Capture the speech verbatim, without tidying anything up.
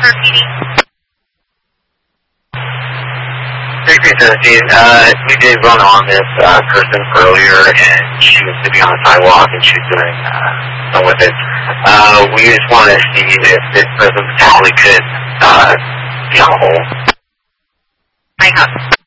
Denver P D. sixteen seventeen, uh, we did run on this uh, person earlier, and she was sitting on the sidewalk, and she was doing uh, something with it. Uh, we just want to see if this person potentially could uh, be on the hole. I have.